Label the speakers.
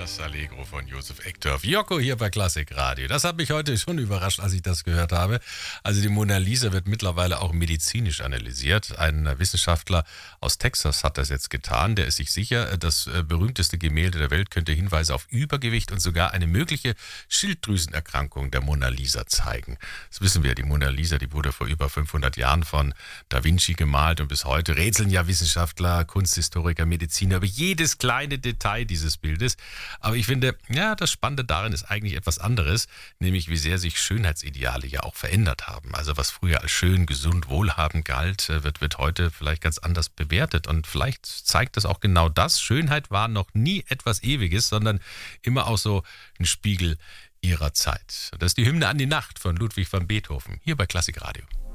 Speaker 1: Das Allegro von Josef Ektorf. Jocko hier bei Klassik Radio. Das hat mich heute schon überrascht, als ich das gehört habe. Also die Mona Lisa wird mittlerweile auch medizinisch analysiert. Ein Wissenschaftler aus Texas hat das jetzt getan. Der ist sich sicher, das berühmteste Gemälde der Welt könnte Hinweise auf Übergewicht und sogar eine mögliche Schilddrüsenerkrankung der Mona Lisa zeigen. Das wissen wir, die Mona Lisa, die wurde vor über 500 Jahren von Da Vinci gemalt und bis heute rätseln ja Wissenschaftler, Kunsthistoriker, Mediziner über jedes kleine Detail dieses Bildes. Aber ich finde, ja, das Spannende darin ist eigentlich etwas anderes, nämlich wie sehr sich Schönheitsideale ja auch verändert haben. Also was früher als schön, gesund, wohlhabend galt, wird heute vielleicht ganz anders bewertet. Und vielleicht zeigt das auch genau das. Schönheit war noch nie etwas Ewiges, sondern immer auch so ein Spiegel ihrer Zeit. Und das ist die Hymne an die Nacht von Ludwig van Beethoven, hier bei Klassik Radio.